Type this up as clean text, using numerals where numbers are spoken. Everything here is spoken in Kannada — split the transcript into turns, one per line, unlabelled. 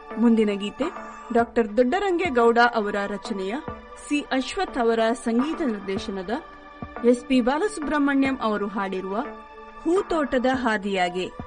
ಮುಂದಿನ ಗೀತೆ ಡಾಕ್ಟರ್ ದೊಡ್ಡರಂಗೇಗೌಡ ಅವರ ರಚನೆಯ ಸಿ ಅಶ್ವಥ್ ಅವರ ಸಂಗೀತ ನಿರ್ದೇಶನದ ಎಸ್ ಪಿ ಬಾಲಸುಬ್ರಹ್ಮಣ್ಯಂ ಅವರು ಹಾಡಿರುವ ಹೂತೋಟದ ಹಾದಿಯಾಗೆ